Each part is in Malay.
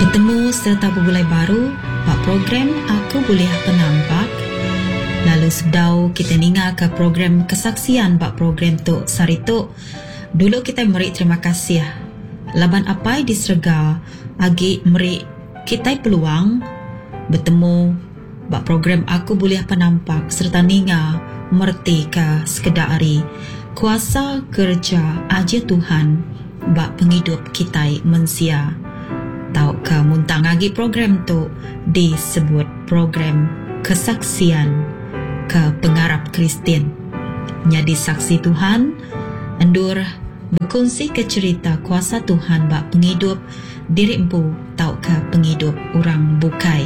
Bertemu serta berbulai baru buat program Aku Boleh Penampak. Lalu sedau kita ninga ke program kesaksian buat program tu saritu. Dulu kita meri terima kasih laban apai diserga agi meri kita peluang bertemu buat program Aku Boleh Penampak serta ninga merti ke sekedar hari kuasa kerja aja Tuhan buat penghidup kita mensia. Tahu ke muntang lagi program tu disebut program kesaksian ke pengarap Kristian. Jadi saksi Tuhan endur berkongsi ke cerita kuasa Tuhan bak penghidup diri empu tahu ke penghidup orang bukai.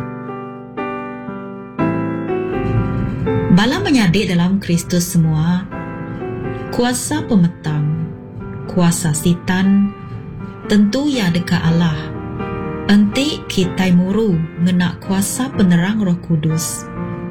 Bala menyadik dalam Kristus semua, kuasa pemetang, kuasa sitan, tentu ya dekat Allah. Enti kita muru ngenak kuasa penerang Roh Kudus.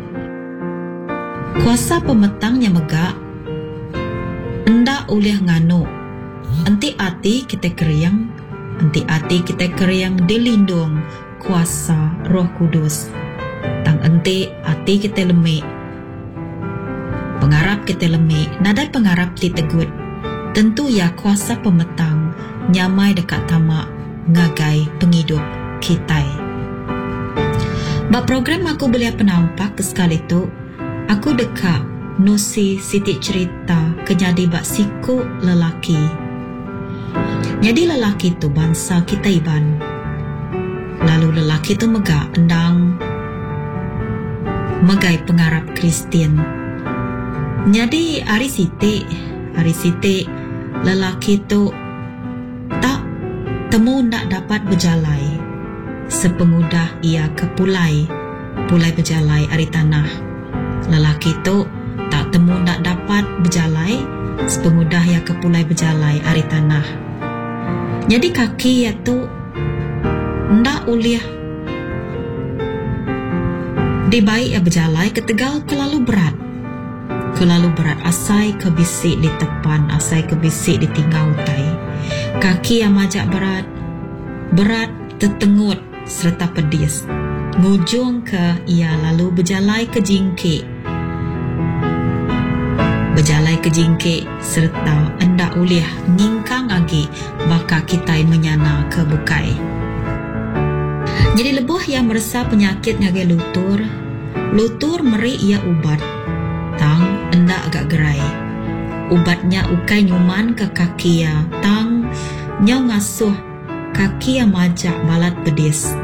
Kuasa pemetangnya megak, endak ulih ngano. Enti ati kita keriang, enti ati kita keriang dilindung kuasa Roh Kudus. Tang enti ati kita lemik, pengarap kita lemik, nadai pengarap ditegut. Tentu ya kuasa pemetang nyamai dekat tamak ngagai penghidup kita. Bak program Aku Boleh Penampak sekali tu, aku dekat nosi sitik cerita kejadi bak siku lelaki. Jadi lelaki tu bangsa kita Iban. Lalu lelaki tu megak endang megai pengarap Kristian. Jadi hari sitik lelaki tu tak temu nak dapat berjalai sepengudah ia ke pulai berjalai ari tanah. Lelaki tu tak temu nak dapat berjalai sepengudah ia ke pulai berjalai ari tanah. Jadi kaki ia tu ndak uliah dibaik ia berjalai ketegal kelalu berat asai kebisik di tepan, asai kebisik di tinggal utai. Kaki yang majak berat tertengut serta pedis. Ngujung ke ia lalu berjalai ke jingkik serta endak uliah ngingkang agi baka kita menyana ke bukai. Jadi lebuh yang merasa penyakit ngagai lutur meri ia ubat tang endak agak gerai. Ubatnya ukai nyuman ke kaki ya tang nyau ngasuh kaki yang majak balat pedis.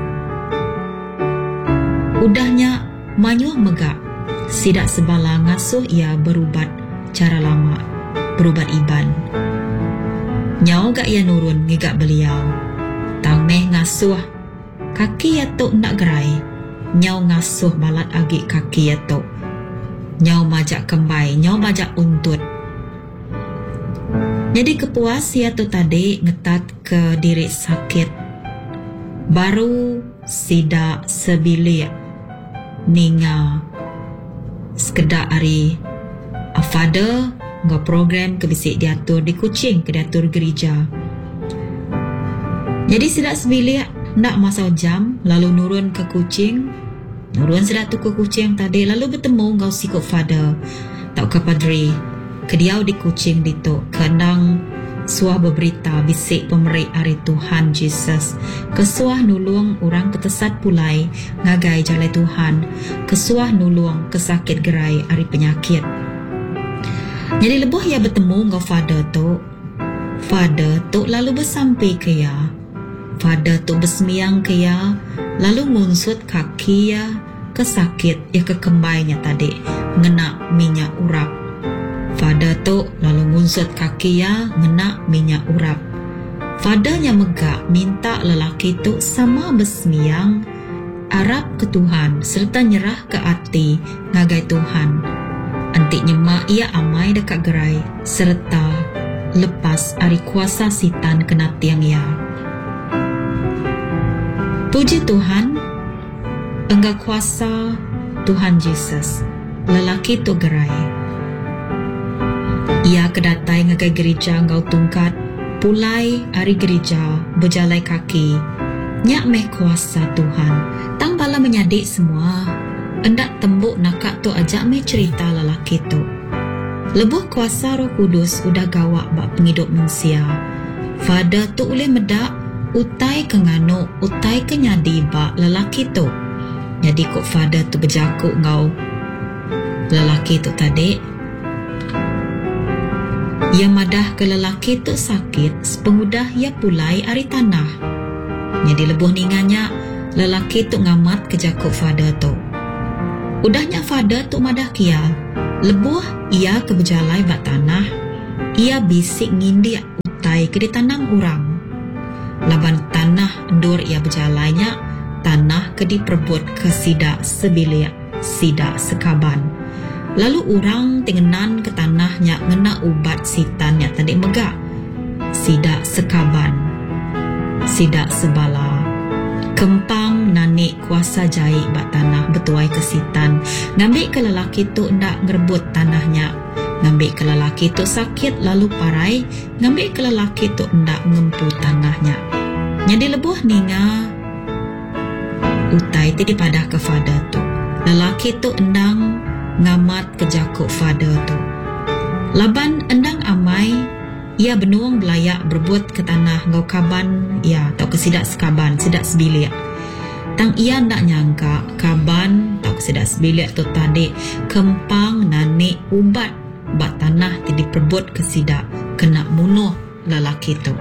Udahnya manyuh megak, sidak sebala ngasuh ia berubat cara lama, berubat Iban. Nyau gak ia nurun ngigak beliau, tang meh ngasuh kaki ya tok nak gerai. Nyau ngasuh balat agi kaki ya tok, nyau majak kembai, nyau majak untut. Jadi kepuas ia tu tadi ngetat ke diri sakit. Baru sidak sebilik ninga sekedar hari father ngau program kebisik diatur di Kuching ke diatur gereja. Jadi sidak sebilik nak masa jam lalu nurun ke Kuching. Nurun sidak tu ke Kuching tadi lalu bertemu ngau sikut father tau ke padri kediau di Kuching dito kenang suah berberita bisik pemerik hari Tuhan Yesus kesuah nulung orang ketesat pulai ngagai jalai Tuhan kesuah nulung kesakit gerai hari penyakit. Jadi lebuh ia bertemu ngau father tu lalu bersampai ke ya. Father tu bersemiang ke ya lalu ngunsut kaki ya kesakit ya kekembainya tadi ngena minyak urap. Father tu lalu ngunsut kaki ya ngena minyak urap. Fathernya megak minta lelaki tu sama bersemiang arap ke Tuhan serta nyerah ke hati ngagai Tuhan. Antik nyemak ia amai dekat gerai serta lepas ari kuasa sitan kena tiang ia. Puji Tuhan, enggak kuasa Tuhan Yesus lelaki tu gerai. Ia kedatai ngagai gereja ngau tungkat pulai hari gereja berjalai kaki Nyak meh kuasa Tuhan. Tang bala menyadik semua. Endak tembuk nakak tu ajak meh cerita lelaki tu. Lebuh kuasa Roh Kudus udah gawak bak penghidup manusia. Father tu boleh medak utai kengano, utai kenyadi bak lelaki tu. Jadi kok father tu berjakuk ngau lelaki tu tadi. Ia madah ke lelaki tu sakit, sepengudah ia pulai ari tanah. Jadi lebuh ninganya lelaki tu ngamat ke jakuk father tu. Udahnya father tu madah kia. Lebuh ia ke berjalai bak tanah. Ia bisik ngindik utai ke ditanam orang. Laban tanah endur ia berjalainya, tanah ke diperbut ke sidak sebilik, sidak sekaban. Lalu orang tengenan ke tanahnya ngena ubat sitannya tadi megak. Sidak sekaban, sidak sebala. Kempang nanik kuasa jahit bak tanah betuai ke sitan. Ngambil ke lelaki tu ndak ngerebut tanahnya. Ngambil ke lelaki tu sakit lalu parai. Ngambil ke lelaki tu ndak ngempu tanahnya. Jadi lebuh ninga utai ti dipadah ke father tu. Lelaki tu endang ngamat ke jakuk father tu. Laban endang amai, ia benuang belayak berbuat ke tanah ngau kaban ia atau ke sidak sekaban, sidak sebilik. Tang ia ndak nyangka kaban atau ke sidak sebilik tu tadi kempang nanik ubat bak tanah ti diperbut ke sidak kena munuh lelaki tu.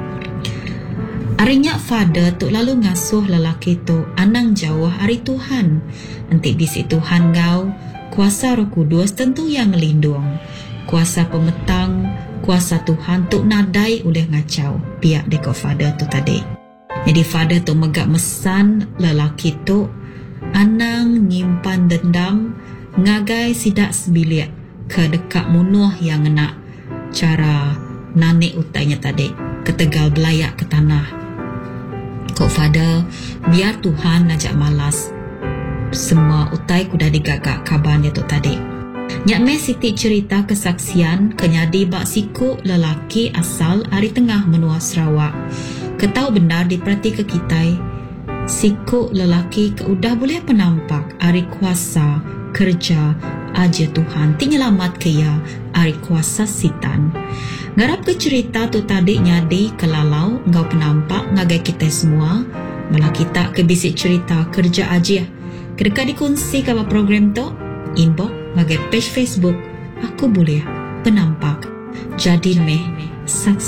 Arinya father tu lalu ngasuh lelaki tu anang jauh ari Tuhan. Nanti bisi Tuhan ngau kuasa Roh Kudus tentu yang ngelindung. Kuasa pemetang, kuasa Tuhan tu nadai oleh ngacau pihak deko father tu tadi. Jadi father tu megak mesan lelaki tu anang nyimpan dendam ngagai sidak sebilik ke dekat munuh yang nak cara nanik utainya tadi ketegal belayak ke tanah. Kok father biar Tuhan najak malas semua utai kuda digagak kaban dia tu tadi. Nyak meh Siti cerita kesaksian kenyadi bak siku lelaki asal ari tengah menua Sarawak. Ketau benar diperhati ke kita. Siku lelaki ke udah boleh penampak ari kuasa kerja aja Tuhan ti nyelamat ke ya ari kuasa sitan. Ngarap ke cerita tu tadi nyadi kelalau engkau penampak ngagai kita semua. Malah kita ke bisik cerita kerja aja. Kedeka dikunci ke program tu inbox ngagai page Facebook aku boleh penampak jadi meh saksi